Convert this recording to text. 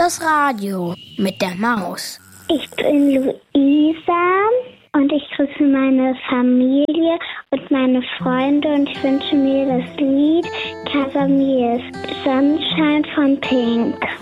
Das Radio mit der Maus. Ich bin Luisa und ich grüße meine Familie und meine Freunde und ich wünsche mir das Lied Casamir Sunshine von Pink.